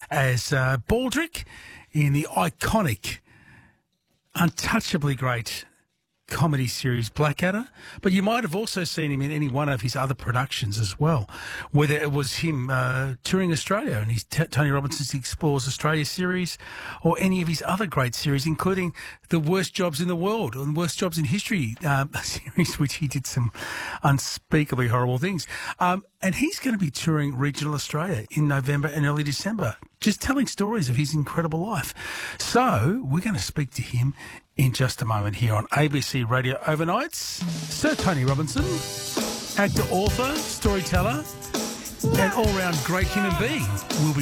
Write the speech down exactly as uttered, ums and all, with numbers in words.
as uh, Baldrick in the iconic, untouchably great comedy series Blackadder, but you might have also seen him in any one of his other productions as well, whether it was him uh, touring Australia and his T- Tony Robinson's Explores Australia series, or any of his other great series, including The Worst Jobs in the World and Worst Jobs in History um, series, which he did some unspeakably horrible things. Um, and he's going to be touring regional Australia in November and early December, just telling stories of his incredible life. So we're going to speak to him in just a moment here on A B C Radio Overnights. Sir Tony Robinson, actor, author, storyteller, and all-round great human being, will be